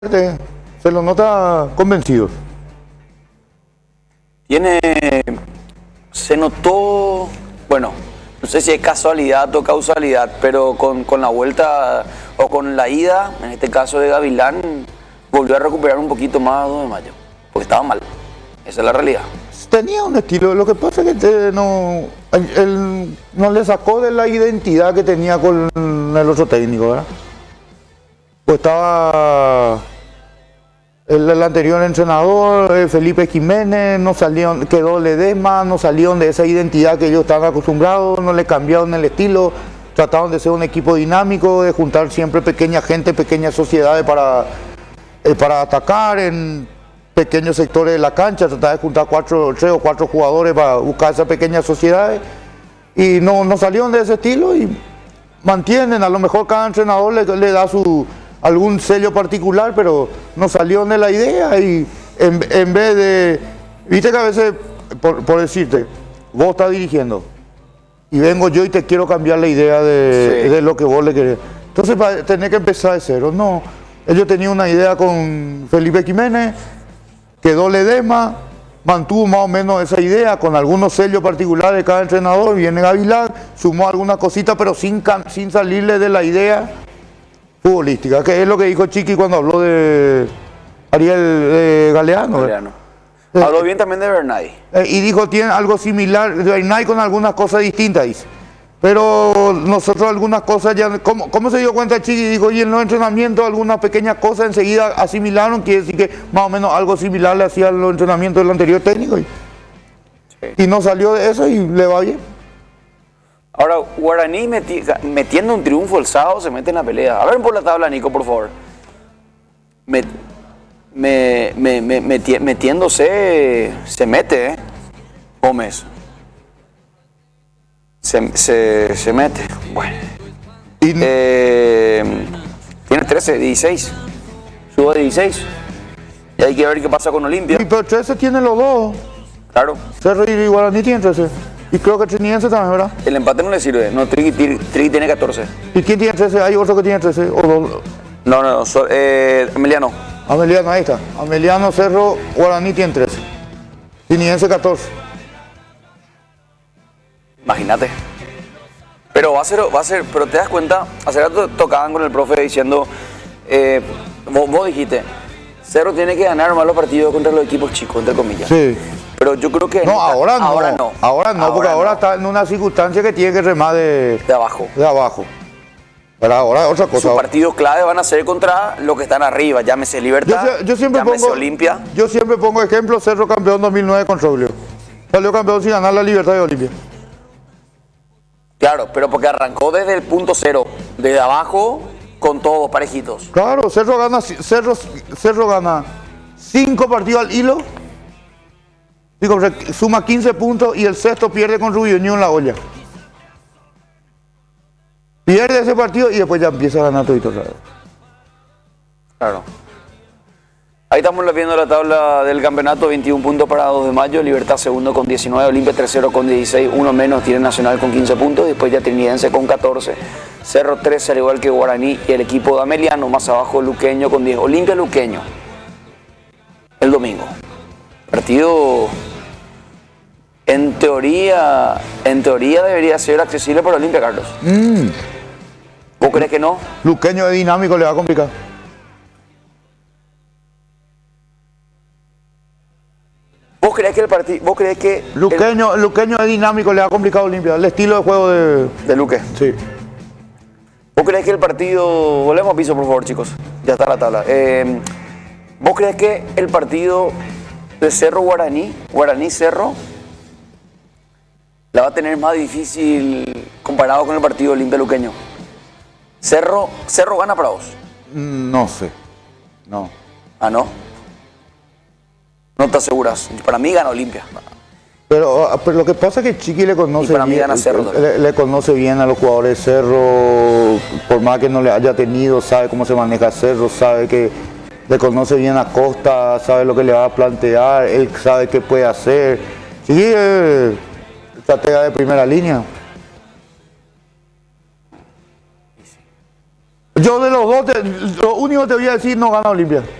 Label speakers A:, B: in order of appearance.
A: Se lo nota convencido.
B: Se notó, bueno, no sé si es casualidad o causalidad, pero con la vuelta o con la ida, en este caso de Gavilán, volvió a recuperar un poquito más 2 de mayo, porque estaba mal. Esa es la realidad.
A: Tenía un estilo, lo que pasa es que él no le sacó de la identidad que tenía con el otro técnico, ¿verdad? Pues estaba el anterior entrenador, Felipe Jiménez, quedó Ledesma, no salieron de esa identidad que ellos estaban acostumbrados, no le cambiaron el estilo, trataron de ser un equipo dinámico, de juntar siempre pequeña gente, pequeñas sociedades para atacar en pequeños sectores de la cancha, tratar de juntar 3 o 4 jugadores para buscar esas pequeñas sociedades, y no salieron de ese estilo y mantienen, a lo mejor cada entrenador le da algún sello particular, pero no salieron de la idea y en vez de, viste que a veces, por decirte, vos estás dirigiendo y vengo yo y te quiero cambiar la idea de lo que vos le querés, entonces tenés que empezar de cero. No, ellos tenían una idea con Felipe Jiménez, quedó Ledesma, mantuvo más o menos esa idea con algunos sellos particulares de cada entrenador, viene Gavilán, sumó algunas cositas, pero sin salirle de la idea futbolística, que es lo que dijo Chiqui cuando habló de Ariel Galeano.
B: Habló bien también de Bernay.
A: Y dijo, tiene algo similar, Bernay con algunas cosas distintas, dice. Pero nosotros algunas cosas ya, ¿cómo se dio cuenta Chiqui? Dijo, y en los entrenamientos algunas pequeñas cosas enseguida asimilaron, quiere decir que más o menos algo similar le hacían los entrenamientos del anterior técnico. Y no salió de eso y le va bien.
B: Ahora, Guaraní metiendo un triunfo el sábado se mete en la pelea. A ver por la tabla, Nico, por favor. Metiéndose, se mete, Gómez. Se mete. Bueno. Tiene 13, 16. Subo de 16. Y hay que ver qué pasa con Olimpia.
A: Y pero 13 tiene los dos. Claro. Cerro y Guaraní tiene 13. Y creo que Triniense también, ¿verdad?
B: El empate no le sirve. No, Triqui tiene 14.
A: ¿Y quién tiene 13? ¿Hay otro que tiene 13? ¿O dos?
B: No, Emiliano.
A: Ameliano, ahí está. Ameliano, Cerro, Guaraní tiene 13. Triniense 14.
B: Imagínate. Pero va a ser, pero te das cuenta, hace rato tocaban con el profe diciendo, vos dijiste, Cerro tiene que ganar más los partidos contra los equipos chicos, entre comillas.
A: Sí.
B: Pero yo creo que...
A: No, ahora no. Porque ahora está en una circunstancia que tiene que remar de abajo. Pero ahora es otra cosa.
B: Sus partidos clave van a ser contra los que están arriba, llámese Libertad, llámese Olimpia.
A: Yo siempre pongo ejemplo, Cerro campeón 2009 con Roblio. Salió campeón sin ganar la Libertad de Olimpia.
B: Claro, pero porque arrancó desde el punto cero, desde abajo, con todos parejitos.
A: Claro, Cerro gana 5 partidos al hilo. Digo, suma 15 puntos y el sexto pierde con Rubio Ñu en la olla. Pierde ese partido y después ya empieza a ganar todito otra vez.
B: Claro. Ahí estamos viendo la tabla del campeonato, 21 puntos para 2 de mayo, Libertad segundo con 19, Olimpia tercero con 16, uno menos tiene Nacional con 15 puntos, después ya Trinidense con 14, Cerro 13 al igual que Guaraní y el equipo de Ameliano, más abajo Luqueño con 10, Olimpia Luqueño, el domingo. Partido, en teoría debería ser accesible para Olimpia, Carlos. ¿Vos crees que no?
A: Luqueño es dinámico, le va a complicar.
B: ¿Vos crees que el partido,
A: Luqueño es dinámico, le ha complicado a Olimpia, el estilo de juego
B: de Luque?
A: Sí.
B: ¿Vos crees que el partido, volvemos a piso por favor chicos, ya está la tabla, ¿vos crees que el partido de Cerro Guaraní Cerro, la va a tener más difícil comparado con el partido Olimpia Luqueño? Cerro gana para vos?
A: No sé, no.
B: ¿Ah, no? ¿No te aseguras? Para mí gana Olimpia.
A: Pero lo que pasa es que Chiqui le conoce bien, le conoce bien a los jugadores de Cerro, por más que no le haya tenido, sabe cómo se maneja Cerro, sabe que le conoce bien a Costa, sabe lo que le va a plantear, él sabe qué puede hacer. Chiqui es estratega de primera línea. Yo de los dos, lo único que te voy a decir, no gana Olimpia.